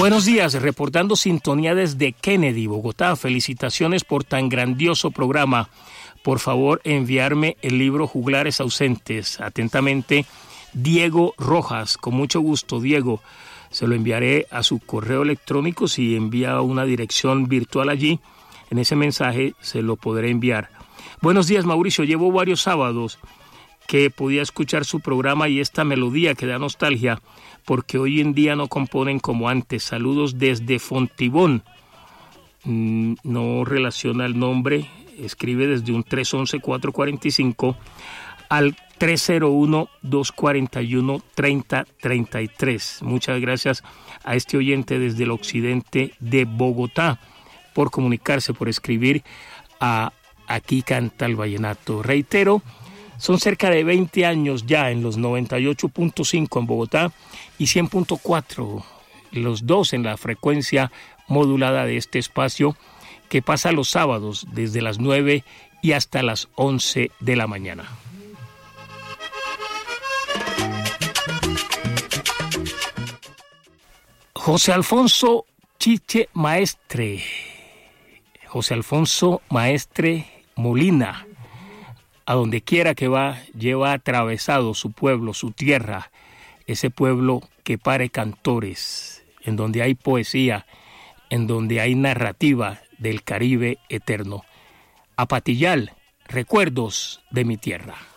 Buenos días, reportando sintonía desde Kennedy, Bogotá. Felicitaciones por tan grandioso programa. Por favor, enviarme el libro Juglares Ausentes. Atentamente, Diego Rojas. Con mucho gusto, Diego. Se lo enviaré a su correo electrónico. Si envía una dirección virtual allí, en ese mensaje se lo podré enviar. Buenos días, Mauricio. Llevo varios sábados que podía escuchar su programa y esta melodía que da nostalgia, porque hoy en día no componen como antes. Saludos desde Fontibón. No relaciona el nombre. Escribe desde un 311-445 al 301-241-3033. Muchas gracias a este oyente desde el occidente de Bogotá por comunicarse, por escribir a Aquí Canta el Vallenato. Reitero, son cerca de 20 años ya en los 98.5 en Bogotá y 100.4, los dos en la frecuencia modulada de este espacio que pasa los sábados desde las 9 y hasta las 11 de la mañana. José Alfonso Chiche Maestre, José Alfonso Maestre Molina, a donde quiera que va, lleva atravesado su pueblo, su tierra, ese pueblo que pare cantores, en donde hay poesía, en donde hay narrativa del Caribe eterno. Apatillal, recuerdos de mi tierra.